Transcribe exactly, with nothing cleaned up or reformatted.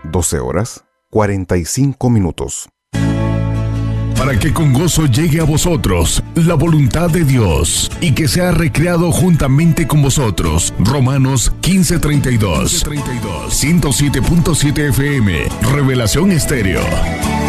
doce horas, cuarenta y cinco minutos. Para que con gozo llegue a vosotros la voluntad de Dios y que sea recreado juntamente con vosotros. Romanos quince treinta y dos. ciento siete punto siete F M. Revelación Estéreo.